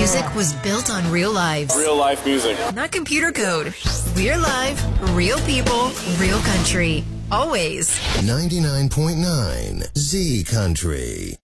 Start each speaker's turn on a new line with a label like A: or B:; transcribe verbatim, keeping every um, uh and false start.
A: music was built on real lives.
B: Real life music.
A: Not computer code. We're live, real people, real country. Always.
C: ninety-nine point nine Z Country.